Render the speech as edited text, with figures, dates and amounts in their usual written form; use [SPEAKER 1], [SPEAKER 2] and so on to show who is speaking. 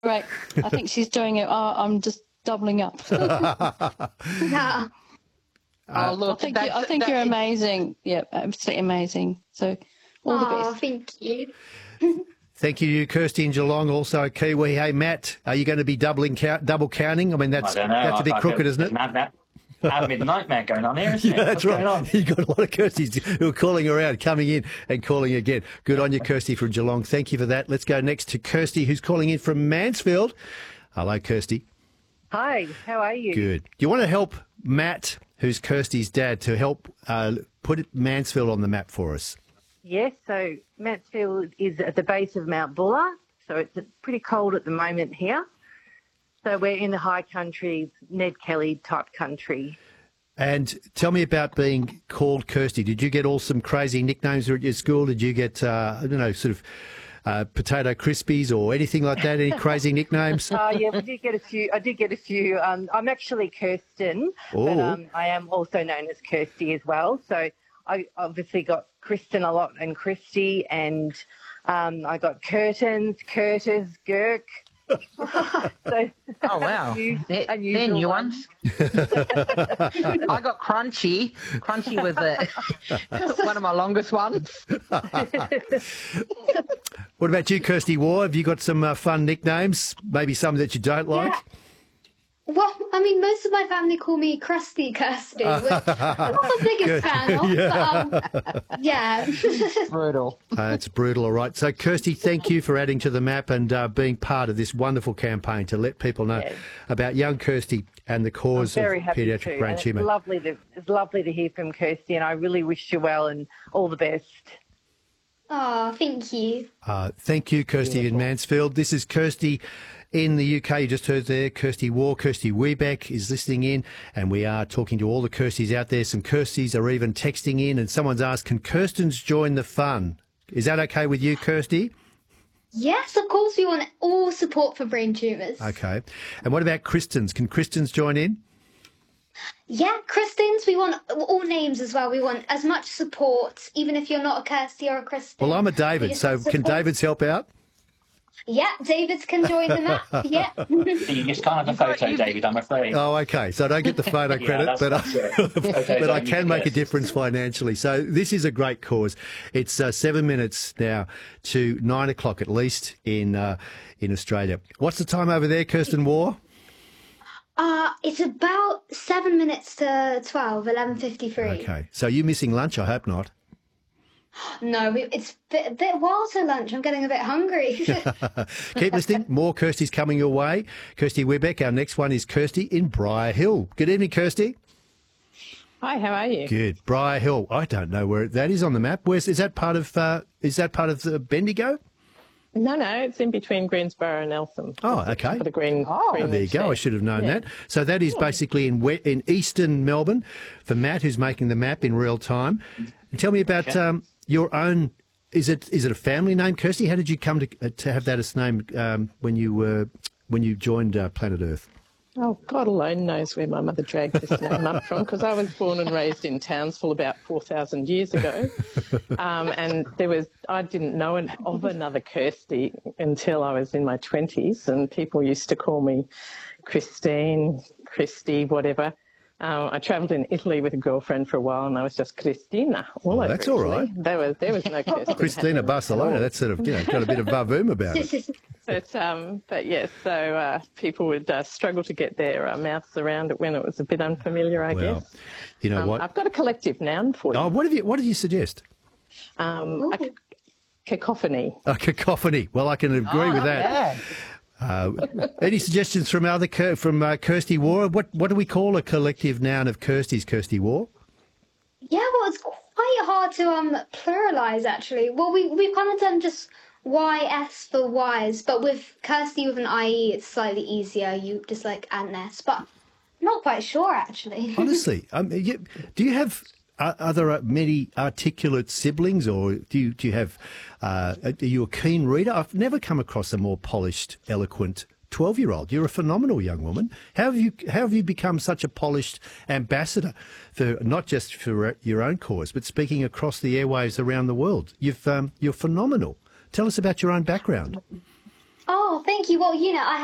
[SPEAKER 1] Right. I think she's doing it. I'm just doubling up.
[SPEAKER 2] Yeah.
[SPEAKER 3] Oh, look,
[SPEAKER 1] I think you're amazing. Yeah, absolutely amazing. So all the best.
[SPEAKER 2] Thank you.
[SPEAKER 4] Thank you, Kirsty in Geelong, also Kiwi. Hey, Matt, are you going to be double counting? I mean, that's a bit crooked, isn't it?
[SPEAKER 5] Having a nightmare going on here, isn't it?
[SPEAKER 4] Yeah, that's right. You've got a lot of Kirstys who are calling around, coming in and calling again. Good on you, Kirsty from Geelong. Thank you for that. Let's go next to Kirsty, who's calling in from Mansfield. Hello, Kirsty.
[SPEAKER 6] Hi, how are you?
[SPEAKER 4] Good. Do you want to help Matt, who's Kirsty's dad, to help put Mansfield on the map for us?
[SPEAKER 6] Yes, so Mansfield is at the base of Mount Buller, so it's pretty cold at the moment here. So we're in the high country, Ned Kelly type country.
[SPEAKER 4] And tell me about being called Kirsty. Did you get all some crazy nicknames at your school? Did you get, sort of potato crispies or anything like that? Any crazy nicknames?
[SPEAKER 6] Yeah, we did get a few. I did get a few. I'm actually Kirsten, but I am also known as Kirsty as well. So I obviously got Kristen a lot and Christy, and I got Curtains, Curtis, Girk. So,
[SPEAKER 3] oh, wow. They're new ones. I got Crunchy. Crunchy was one of my longest ones.
[SPEAKER 4] What about you, Kirsty Waugh? Have you got some fun nicknames? Maybe some that you don't like?
[SPEAKER 2] Well, I mean, most of my family call me Crusty Kirsty, which I'm not the biggest fan of. But, yeah.
[SPEAKER 3] Brutal.
[SPEAKER 4] It's brutal, all right. So, Kirsty, thank you for adding to the map and being part of this wonderful campaign to let people know about young Kirsty and the cause of paediatric brain tumour.
[SPEAKER 6] It's lovely to hear from Kirsty, and I really wish you well and all the best.
[SPEAKER 2] Oh, thank you.
[SPEAKER 4] Thank you, Kirsty in Mansfield. This is Kirsty in the UK. You just heard there, Kirsty Waugh. Kirsty Wiebeck is listening in, and we are talking to all the Kirstys out there. Some Kirstys are even texting in, and someone's asked, can Kirstens join the fun? Is that okay with you, Kirsty?
[SPEAKER 2] Yes, of course. We want all support for brain tumours.
[SPEAKER 4] Okay. And what about Kristens? Can Kristens join in?
[SPEAKER 2] Yeah, Kristens, we want all names as well. We want as much support, even if you're not a Kirsty or a Kristen.
[SPEAKER 4] Well, I'm a David, so can Davids help out?
[SPEAKER 2] Yeah, Davids can join the map. Yeah.
[SPEAKER 5] You just can't have a photo, David, I'm afraid.
[SPEAKER 4] Oh, okay. So I don't get the photo credit, but I can make a difference financially. So this is a great cause. It's 7 minutes now to 9 o'clock at least in Australia. What's the time over there, Kirsten Waugh?
[SPEAKER 2] It's about 7 minutes to 12, 11:53.
[SPEAKER 4] Okay. So you're missing lunch? I hope not.
[SPEAKER 2] No, it's a bit while to lunch. I'm getting a bit hungry.
[SPEAKER 4] Keep listening. More Kirstys coming your way. Kirsty Wiebeck. Our next one is Kirsty in Briar Hill. Good evening, Kirsty.
[SPEAKER 7] Hi, how are you?
[SPEAKER 4] Good. Briar Hill. I don't know where that is on the map. Is that part of the Bendigo?
[SPEAKER 7] No, it's in between Greensboro and Eltham.
[SPEAKER 4] Oh, okay.
[SPEAKER 7] For the green
[SPEAKER 4] there you go. I should have known that. So that is basically in eastern Melbourne for Matt, who's making the map in real time. And tell me about your own. Is it a family name, Kirsty? How did you come to have that as name when you joined Planet Earth?
[SPEAKER 7] Oh, God alone knows where my mother dragged this name up from, because I was born and raised in Townsville about 4,000 years ago. And I didn't know of another Kirsty until I was in my 20s, and people used to call me Christine, Christy, whatever. I travelled in Italy with a girlfriend for a while, and I was just Cristina all over.
[SPEAKER 4] That's all right.
[SPEAKER 7] There was no Kirsty.
[SPEAKER 4] Cristina Barcelona. That's sort of got a bit of va-voom about it.
[SPEAKER 7] But yes, so people would struggle to get their mouths around it when it was a bit unfamiliar, I guess.
[SPEAKER 4] You know what?
[SPEAKER 7] I've got a collective noun for you.
[SPEAKER 4] Oh, what did you suggest?
[SPEAKER 7] A cacophony.
[SPEAKER 4] A cacophony. Well, I can agree with that. Any suggestions from Kirsty Waugh? What do we call a collective noun of Kirsty's, Kirsty Waugh?
[SPEAKER 2] Yeah, well, it's quite hard to pluralise, actually. Well, we've kind of done just YS for wise, but with Kirsty with an IE, it's slightly easier. You just like add an S, but I'm not quite sure, actually.
[SPEAKER 4] Honestly, do you have other many articulate siblings, or do you have? Are you a keen reader? I've never come across a more polished, eloquent 12-year-old. You're a phenomenal young woman. How have you become such a polished ambassador for not just for your own cause, but speaking across the airwaves around the world? You're phenomenal. Tell us about your own background.
[SPEAKER 2] Oh, thank you. Well, I